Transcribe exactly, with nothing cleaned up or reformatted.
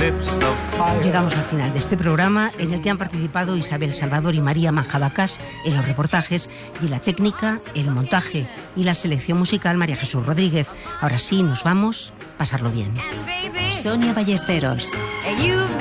Llegamos al final de este programa en el que han participado Isabel Salvador y María Manjabacás en los reportajes y la técnica, el montaje y la selección musical María Jesús Rodríguez. Ahora sí, nos vamos. Pasarlo bien. Sonia Ballesteros.